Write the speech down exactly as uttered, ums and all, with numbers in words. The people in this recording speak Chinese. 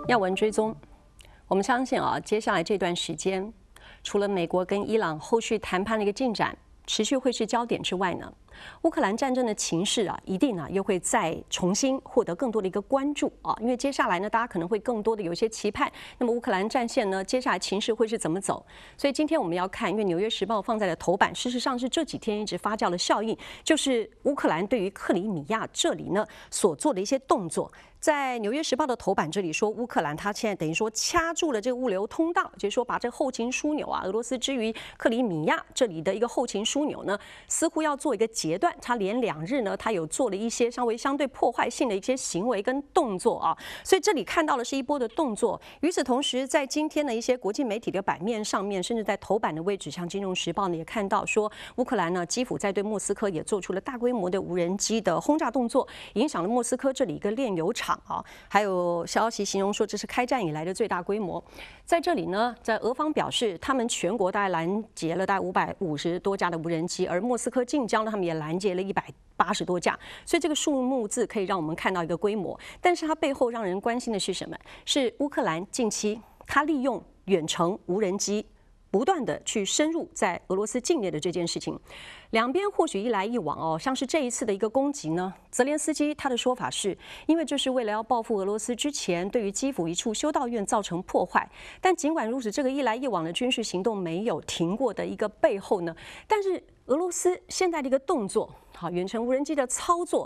要闻追踪，我们相信啊，接下来这段时间，除了美国跟伊朗后续谈判的一个进展持续会是焦点之外呢，乌克兰战争的情势啊，一定啊又会再重新获得更多的一个关注啊，因为接下来呢，大家可能会更多的有一些期盼。那么乌克兰战线呢，接下来情势会是怎么走？所以今天我们要看，因为《纽约时报》放在了头版，事实上是这几天一直发酵的效应，就是乌克兰对于克里米亚这里呢所做的一些动作。在《纽约时报》的头版这里说，乌克兰它现在等于说掐住了这个物流通道，就是说把这个后勤枢纽啊，俄罗斯之于克里米亚这里的一个后勤枢纽呢，似乎要做一个截断。它连两日呢，它有做了一些稍微相对破坏性的一些行为跟动作啊，所以这里看到的是一波的动作。与此同时，在今天的一些国际媒体的版面上面，甚至在头版的位置，像《金融时报》呢也看到说，乌克兰呢基辅在对莫斯科也做出了大规模的无人机的轰炸动作，影响了莫斯科这里一个炼油厂。啊，还有消息形容说这是开战以来的最大规模。在这里呢，在俄方表示，他们全国大概拦截了大概五百五十多架的无人机，而莫斯科近郊呢，他们也拦截了一百八十多架。所以这个数目字可以让我们看到一个规模，但是它背后让人关心的是什么？是乌克兰近期它利用远程无人机不断的去深入在俄罗斯境内的这件事情，两边或许一来一往哦，像是这一次的一个攻击呢，泽连斯基他的说法是，因为这是为了要报复俄罗斯之前对于基辅一处修道院造成破坏。但尽管如此，这个一来一往的军事行动没有停过的一个背后呢，但是俄罗斯现在的一个动作，好，远程无人机的操作，